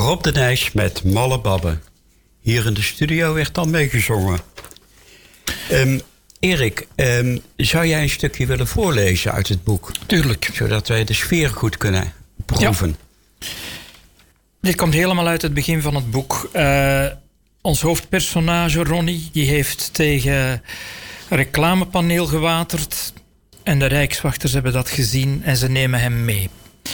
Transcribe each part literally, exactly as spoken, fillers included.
Rob de Nijs met Malle Babbe. Hier in de studio werd dan meegezongen. Um, Erik, um, zou jij een stukje willen voorlezen uit het boek? Tuurlijk. Zodat wij de sfeer goed kunnen proeven. Ja. Dit komt helemaal uit het begin van het boek. Uh, ons hoofdpersonage, Ronnie, die heeft tegen een reclamepaneel gewaterd. En de rijkswachters hebben dat gezien en ze nemen hem mee.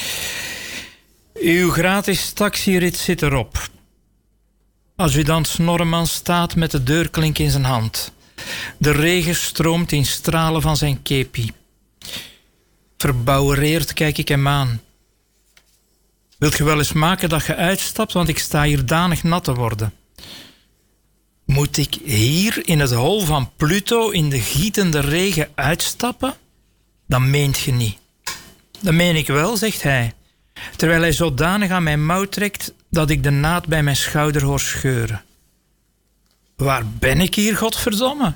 Uw gratis taxirit zit erop. Als u dan Snorreman staat met de deurklink in zijn hand. De regen stroomt in stralen van zijn kepi. Verbouwereerd kijk ik hem aan. Wilt je wel eens maken dat je uitstapt, want ik sta hier danig nat te worden. Moet ik hier in het hol van Pluto in de gietende regen uitstappen? Dat meent je niet. Dat meen ik wel, zegt hij, terwijl hij zodanig aan mijn mouw trekt dat ik de naad bij mijn schouder hoor scheuren. Waar ben ik hier, godverdomme?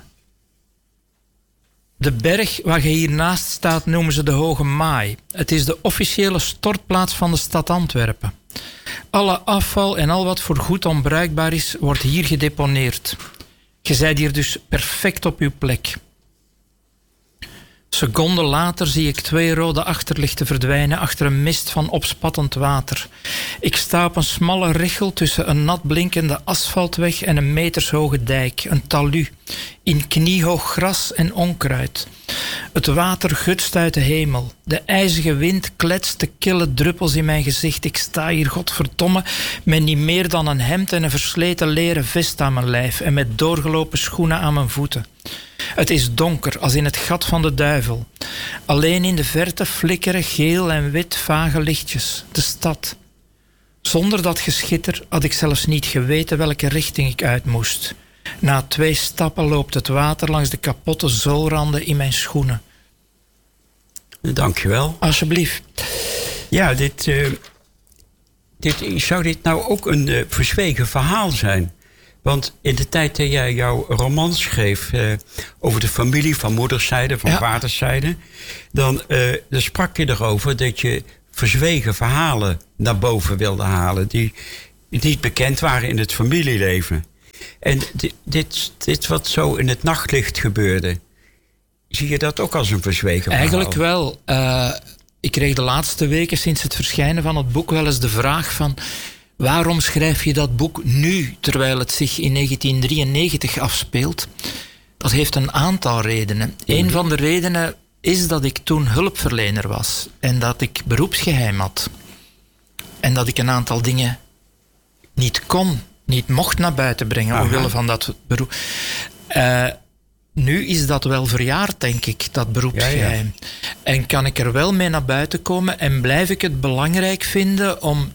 De berg waar je hiernaast staat noemen ze de Hoge Maai. Het is de officiële stortplaats van de stad Antwerpen. Alle afval en al wat voor goed onbruikbaar is, wordt hier gedeponeerd. Je zijt hier dus perfect op uw plek. Seconden later zie ik twee rode achterlichten verdwijnen achter een mist van opspattend water. Ik sta op een smalle richel tussen een nat blinkende asfaltweg en een metershoge dijk, een talud, in kniehoog gras en onkruid. Het water gutst uit de hemel. De ijzige wind kletst de kille druppels in mijn gezicht. Ik sta hier, godverdomme, met niet meer dan een hemd en een versleten leren vest aan mijn lijf en met doorgelopen schoenen aan mijn voeten. Het is donker als in het gat van de duivel. Alleen in de verte flikkeren geel en wit vage lichtjes. De stad. Zonder dat geschitter had ik zelfs niet geweten welke richting ik uit moest. Na twee stappen loopt het water langs de kapotte zoolranden in mijn schoenen. Dank je wel. Alsjeblieft. Ja, dit, uh, dit, zou dit nou ook een uh, verzwegen verhaal zijn? Want in de tijd dat jij jouw roman schreef uh, over de familie van moederszijde, van ja. vaderszijde, dan, uh, dan sprak je erover dat je verzwegen verhalen naar boven wilde halen die niet bekend waren in het familieleven. En dit, dit, dit wat zo in het nachtlicht gebeurde, zie je dat ook als een verzwegen verhaal? Eigenlijk wel. Uh, ik kreeg de laatste weken sinds het verschijnen van het boek wel eens de vraag van: waarom schrijf je dat boek nu, terwijl het zich in negentien drieënnegentig afspeelt? Dat heeft een aantal redenen. Mm-hmm. Een van de redenen is dat ik toen hulpverlener was en dat ik beroepsgeheim had. En dat ik een aantal dingen niet kon, niet mocht naar buiten brengen. Aha. Omwille van dat beroep. Uh, nu is dat wel verjaard, denk ik, dat beroepsgeheim. Ja, ja. En kan ik er wel mee naar buiten komen en blijf ik het belangrijk vinden om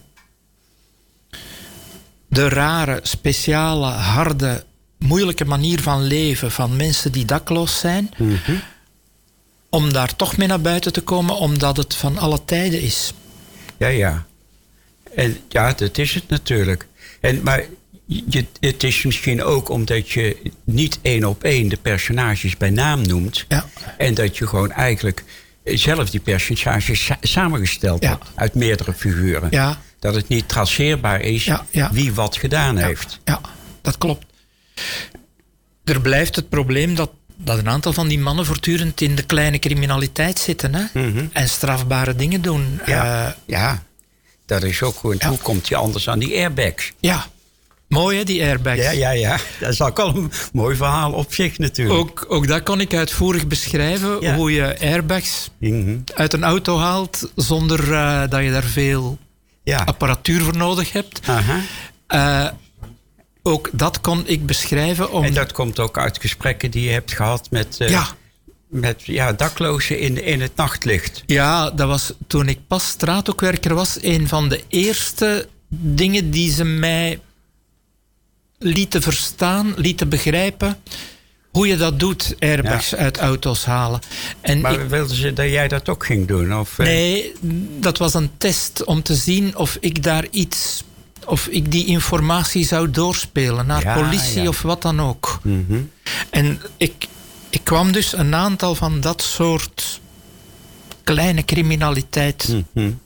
de rare, speciale, harde, moeilijke manier van leven van mensen die dakloos zijn, mm-hmm. om daar toch mee naar buiten te komen, omdat het van alle tijden is. Ja, ja. En ja, dat is het natuurlijk. En, maar je, het is misschien ook omdat je niet één op één de personages bij naam noemt. Ja. En dat je gewoon eigenlijk zelf die personages sa- samengesteld ja. hebt uit meerdere figuren. Ja. Dat het niet traceerbaar is ja, ja. wie wat gedaan ja, heeft. Ja, dat klopt. Er blijft het probleem dat, dat een aantal van die mannen voortdurend in de kleine criminaliteit zitten. Hè? Mm-hmm. En strafbare dingen doen. Ja, uh, ja. dat is ook goed. Ja. Hoe komt je anders aan die airbags? Ja, mooi hè, die airbags. Ja, ja, ja. Dat is ook al een mooi verhaal op zich natuurlijk. Ook, ook dat kon ik uitvoerig beschrijven. Ja. Hoe je airbags mm-hmm. uit een auto haalt zonder uh, dat je daar veel ja. apparatuur voor nodig hebt. Uh-huh. Uh, ook dat kon ik beschrijven. Om... En dat komt ook uit gesprekken die je hebt gehad met, uh, ja. met ja, daklozen in, in het nachtlicht. Ja, dat was toen ik pas straathoekwerker was. Een van de eerste dingen die ze mij lieten verstaan, lieten begrijpen hoe je dat doet, airbags ja. uit auto's halen. En maar ik, wilden ze dat jij dat ook ging doen? Of, nee, dat was een test om te zien of ik daar iets, of ik die informatie zou doorspelen naar ja, politie ja. of wat dan ook. Mm-hmm. En ik, ik kwam dus een aantal van dat soort kleine criminaliteit mm-hmm.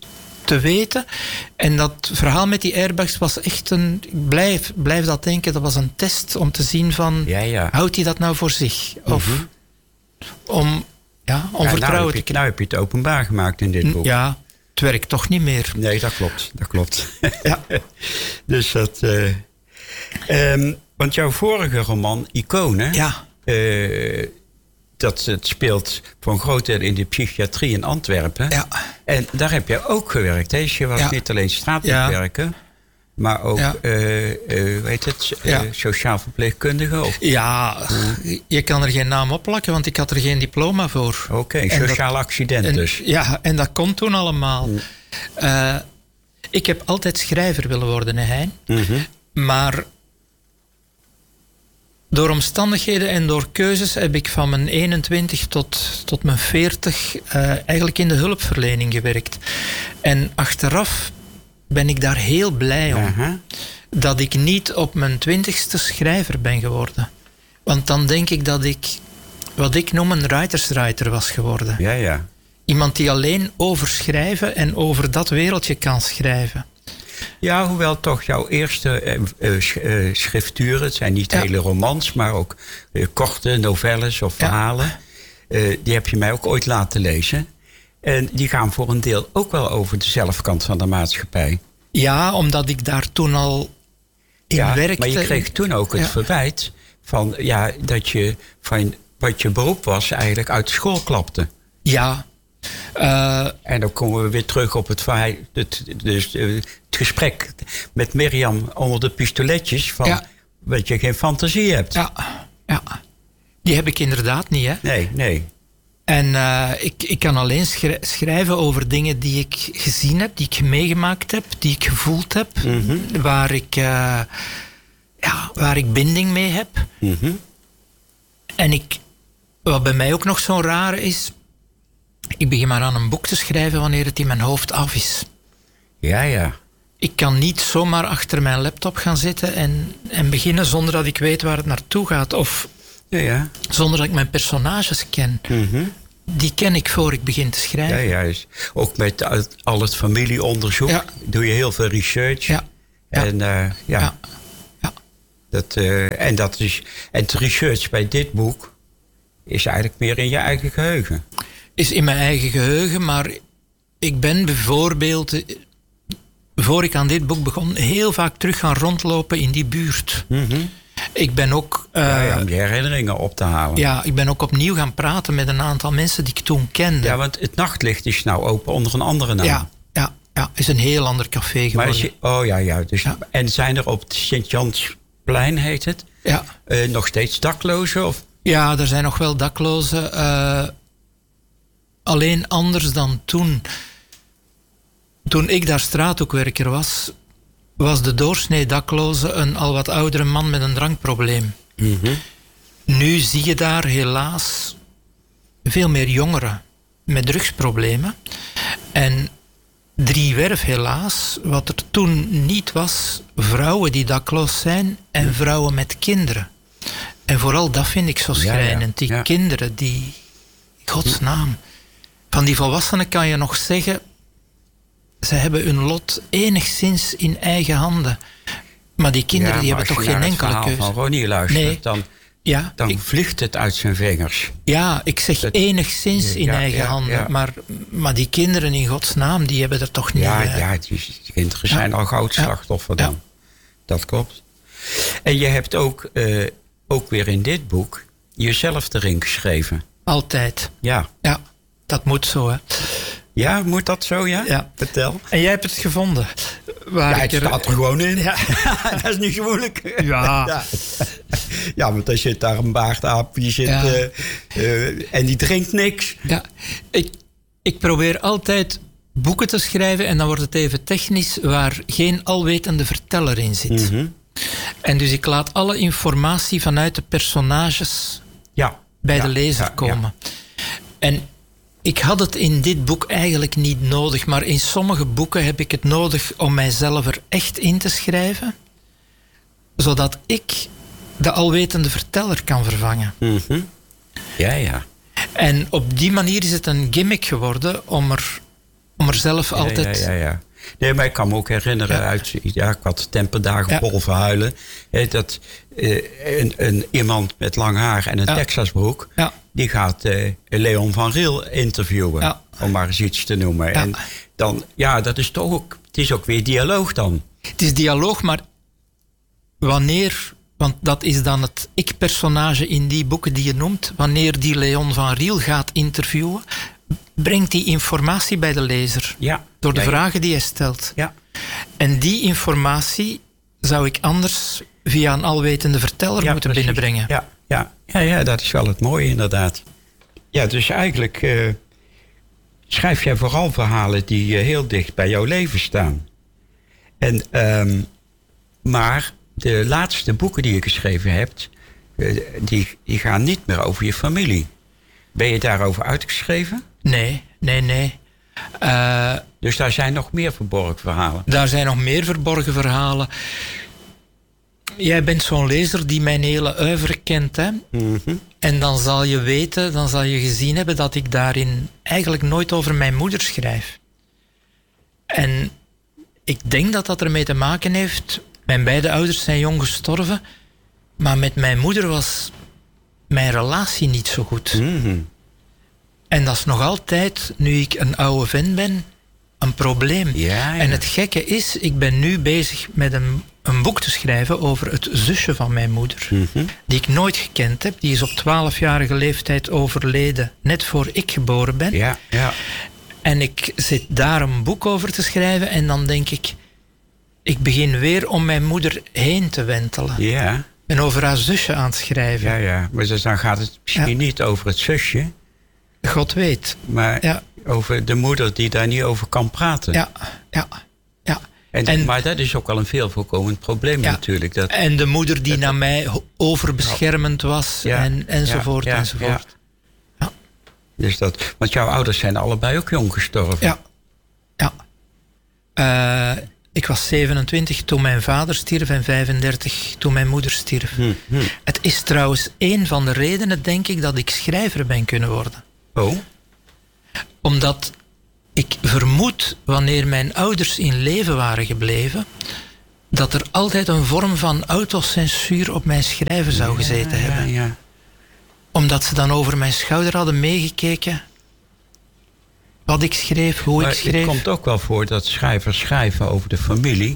te weten. En dat verhaal met die airbags was echt een... Ik blijf, blijf dat denken, dat was een test om te zien van... Ja, ja. Houdt hij dat nou voor zich? Of Mm-hmm. om, ja, om Ja, vertrouwen nou, heb te je, krijgen. nou heb je het openbaar gemaakt in dit boek. Ja, het werkt toch niet meer. Nee, dat klopt. Dat klopt. Ja. Dus dat... Uh, um, want jouw vorige roman, Iconen... Ja. Uh, dat het speelt voor een groot deel in de psychiatrie in Antwerpen. Ja. En daar heb je ook gewerkt. Hè? Je was ja. niet alleen straatwerker, ja. maar ook, ja. uh, uh, hoe heet het, uh, ja. sociaal verpleegkundige. Of? Ja, hmm. je kan er geen naam op plakken, want ik had er geen diploma voor. Oké, okay, sociaal dat, accident en, dus. Ja, en dat kon toen allemaal. Hmm. Uh, ik heb altijd schrijver willen worden, hè, Hein. Mm-hmm. Maar... Door omstandigheden en door keuzes heb ik van mijn eenentwintig tot, tot mijn veertig uh, eigenlijk in de hulpverlening gewerkt. En achteraf ben ik daar heel blij om. Uh-huh. Dat ik niet op mijn twintigste schrijver ben geworden. Want dan denk ik dat ik wat ik noem een writerswriter was geworden. Ja, ja. Iemand die alleen over schrijven en over dat wereldje kan schrijven. Ja, hoewel toch jouw eerste uh, uh, schrifturen, het zijn niet ja. hele romans, maar ook uh, korte novelles of verhalen. Ja. Uh, die heb je mij ook ooit laten lezen. En die gaan voor een deel ook wel over de zelfkant van de maatschappij. Ja, omdat ik daar toen al in ja, werkte. Maar je kreeg toen ook het ja. verwijt van ja, dat je van wat je beroep was eigenlijk uit de school klapte. Ja. Uh, en dan komen we weer terug op het, het, het, dus, het gesprek met Mirjam onder de pistoletjes van ja. dat je geen fantasie hebt. Ja, ja. Die heb ik inderdaad niet, hè? Nee, nee. En uh, ik, ik kan alleen schrijven over dingen die ik gezien heb, die ik meegemaakt heb, die ik gevoeld heb, mm-hmm. waar, ik, uh, ja, waar ik binding mee heb. Mm-hmm. En ik, wat bij mij ook nog zo raar is, ik begin maar aan een boek te schrijven wanneer het in mijn hoofd af is. Ja, ja. Ik kan niet zomaar achter mijn laptop gaan zitten en, en beginnen zonder dat ik weet waar het naartoe gaat. Of ja, ja. zonder dat ik mijn personages ken. Mm-hmm. Die ken ik voor ik begin te schrijven. Ja, ja. Ook met al het familieonderzoek ja. doe je heel veel research. Ja. En uh, ja. ja. ja. Dat, uh, en, dat is, en het research bij dit boek is eigenlijk meer in je eigen geheugen. Is in mijn eigen geheugen, maar ik ben bijvoorbeeld, voor ik aan dit boek begon, heel vaak terug gaan rondlopen in die buurt. Mm-hmm. Ik ben ook... Uh, ja, ja, om je herinneringen op te halen. Ja, ik ben ook opnieuw gaan praten met een aantal mensen die ik toen kende. Ja, want het Nachtlicht is nou open onder een andere naam. Ja, ja, ja, is een heel ander café geworden. Maar is je, oh ja, ja, dus, ja. En zijn er op het Sint-Jansplein, heet het, ja. uh, nog steeds daklozen? Of? Ja, er zijn nog wel daklozen. Uh, alleen anders dan toen. Toen ik daar straathoekwerker was, was de doorsnee dakloze een al wat oudere man met een drankprobleem. Mm-hmm. Nu zie je daar helaas veel meer jongeren met drugsproblemen. En Driewerf helaas, wat er toen niet was, vrouwen die dakloos zijn en vrouwen met kinderen. En vooral dat vind ik zo schrijnend. Die ja, ja. kinderen, die... Godsnaam. Van die volwassenen kan je nog zeggen, ze hebben hun lot enigszins in eigen handen. Maar die kinderen ja, die hebben toch geen enkele keuze. Als je naar het verhaal van Ronnie luistert, nee. dan, ja, dan ik, vliegt het uit zijn vingers. Ja, ik zeg dat, enigszins in ja, eigen ja, handen. Ja. Maar, maar die kinderen in godsnaam, die hebben er toch niet... Ja, uh, ja die, die kinderen zijn ja. al goud slachtoffer dan. Ja. Dat klopt. En je hebt ook, uh, ook weer in dit boek jezelf erin geschreven. Altijd. Ja. Ja, dat moet zo, hè. Ja, moet dat zo, ja? Ja. Vertel. En jij hebt het gevonden. Waar ja, het ik er... staat er gewoon in. Ja. Dat is niet zo moeilijk. Ja. Ja, ja want er zit daar een baardaap, die zit... Ja. Uh, uh, en die drinkt niks. Ja, ik, ik probeer altijd boeken te schrijven en dan wordt het even technisch, waar geen alwetende verteller in zit. Mm-hmm. En dus ik laat alle informatie vanuit de personages ja. bij ja. de lezer ja. komen. Ja. En ik had het in dit boek eigenlijk niet nodig, maar in sommige boeken heb ik het nodig om mijzelf er echt in te schrijven, zodat ik de alwetende verteller kan vervangen. Mm-hmm. Ja, ja. En op die manier is het een gimmick geworden om er Om er zelf altijd... Ja, ja, ja. Nee, maar ik kan me ook herinneren ja. uit... Ja, ik had temperdagen ja. Paul Verhuilen. Hè, dat uh, een, een, iemand met lang haar en een ja. Texasbroek... Ja. die gaat uh, Leon van Riel interviewen. Ja. Om maar eens iets te noemen. Ja. En dan, ja, dat is toch ook... Het is ook weer dialoog dan. Het is dialoog, maar wanneer... Want dat is dan het ik-personage in die boeken die je noemt. Wanneer die Leon van Riel gaat interviewen... brengt die informatie bij de lezer. Ja. Door de ja, ja. vragen die hij stelt. Ja. En die informatie zou ik anders via een alwetende verteller ja, moeten precies. binnenbrengen. Ja, ja. Ja, ja, dat is wel het mooie inderdaad. Ja, dus eigenlijk uh, schrijf jij vooral verhalen die uh, heel dicht bij jouw leven staan. En, um, maar de laatste boeken die je geschreven hebt... Uh, die, die gaan niet meer over je familie. Ben je daarover uitgeschreven? Nee, nee, nee. Uh, dus daar zijn nog meer verborgen verhalen? Daar zijn nog meer verborgen verhalen. Jij bent zo'n lezer die mijn hele oeuvre kent, hè? Mm-hmm. En dan zal je weten, dan zal je gezien hebben... dat ik daarin eigenlijk nooit over mijn moeder schrijf. En ik denk dat dat ermee te maken heeft... Mijn beide ouders zijn jong gestorven... maar met mijn moeder was mijn relatie niet zo goed. Mm-hmm. En dat is nog altijd, nu ik een oude vent ben, een probleem. Ja, ja. En het gekke is, ik ben nu bezig met een, een boek te schrijven over het zusje van mijn moeder. Mm-hmm. Die ik nooit gekend heb. Die is op twaalfjarige leeftijd overleden, net voor ik geboren ben. Ja, ja. En ik zit daar een boek over te schrijven en dan denk ik... Ik begin weer om mijn moeder heen te wentelen. Ja. En over haar zusje aan het schrijven. Ja, ja. Maar dus dan gaat het misschien ja. niet over het zusje... God weet. Maar ja. over de moeder die daar niet over kan praten. Ja, ja, ja. En, en, maar dat is ook wel een veel voorkomend probleem ja. natuurlijk. Dat, en de moeder die dat, naar mij overbeschermend was ja. en, enzovoort ja, ja, enzovoort. Ja. Ja. Dus dat, want jouw ouders zijn allebei ook jong gestorven. Ja, ja. Uh, ik was zevenentwintig toen mijn vader stierf en vijfendertig toen mijn moeder stierf. Hmm, hmm. Het is trouwens een van de redenen, denk ik, dat ik schrijver ben kunnen worden. Oh? Omdat ik vermoed, wanneer mijn ouders in leven waren gebleven... dat er altijd een vorm van autocensuur op mijn schrijven zou gezeten ja, hebben. Ja, ja. Omdat ze dan over mijn schouder hadden meegekeken... wat ik schreef, hoe maar ik schreef. Het komt ook wel voor dat schrijvers schrijven over de familie...